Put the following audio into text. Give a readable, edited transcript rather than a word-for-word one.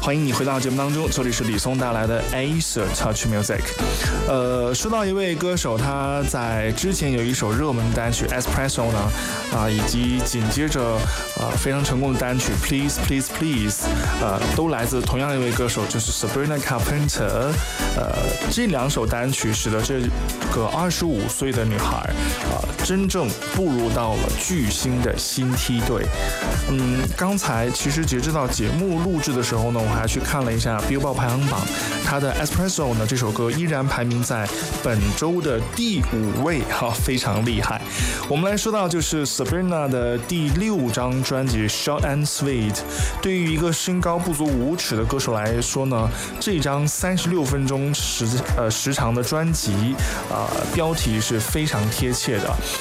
欢迎你回到节目当中，这里是李松带来的 Acer Touch Music。说到一位歌手，他在之前有一首热门单曲 Espresso 呢，以及紧接着非常成功的单曲 Please Please Please， 都来自同样一位歌手，就是 Sabrina Carpenter。这两首单曲使得这个25岁的女孩真正步入到了巨星的新梯队。刚才其实截止到节目录制的时候呢，我还去看了一下 Billboard 排行榜，她的 Espresso 呢这首歌依然排名在本周的第5位，非常厉害。我们来说到就是 Sabrina 的第6张专辑 Short and Sweet。对于一个身高不足5尺的歌手来说呢，这张36分钟时长的专辑，标题是非常贴切的。